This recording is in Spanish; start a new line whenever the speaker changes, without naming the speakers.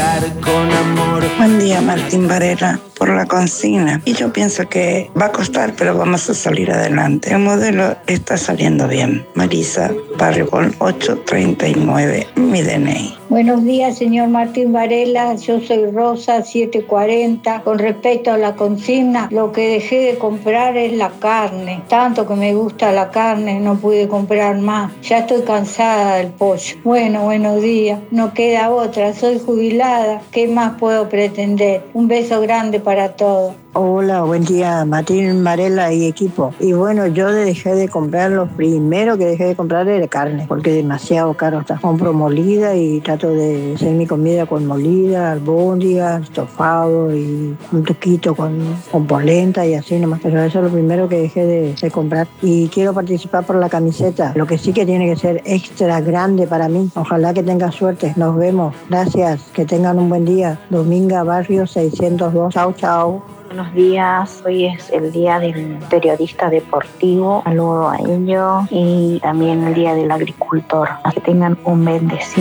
pagar con amor.
Buen día, Martín Varela, por la consigna. Y yo pienso que va a costar, pero vamos a salir adelante. El modelo está saliendo bien. Marisa, Barrio Bon 839, mi DNI.
Buenos días, señor Martín Varela. Yo soy Rosa 740. Con respecto a la consigna, lo que dejé de comprar es la carne. Tanto que me gusta la carne, no pude comprar más. Ya estoy cansada del pollo. Bueno, buenos días. No queda otra. Soy jubilada. ¿Qué más puedo pretender? Un beso grande para todos.
Hola, buen día, Martín Varela y equipo. Y bueno, yo dejé de comprar, lo primero que dejé de comprar era carne, porque demasiado caro está. Compro molida y trato de hacer mi comida con molida, albóndigas, estofado y un tuquito con polenta y así nomás. Pero eso es lo primero que dejé de comprar. Y quiero participar por la camiseta, lo que sí que tiene que ser extra grande para mí. Ojalá que tenga suerte. Nos vemos. Gracias. Que tengan un buen día. Dominga Barrio 602. Chau, chau.
Buenos días, hoy es el día del periodista deportivo, saludo a ellos, y también el día del agricultor. Que tengan un bendecido